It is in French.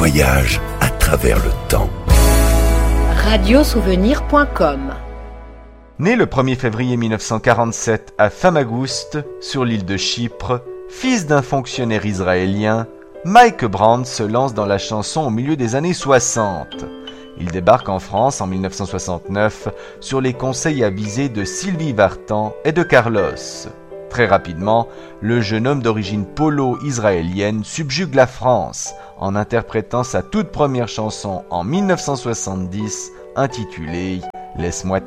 voyage à travers le temps. Radiosouvenir.com. Né le 1er février 1947 à Famagouste, sur l'île de Chypre, fils d'un fonctionnaire israélien, Mike Brand se lance dans la chanson au milieu des années 60. Il débarque en France en 1969 sur les conseils avisés de Sylvie Vartan et de Carlos. Très rapidement, le jeune homme d'origine polo-israélienne subjugue la France en interprétant sa toute première chanson en 1970 intitulée « Laisse-moi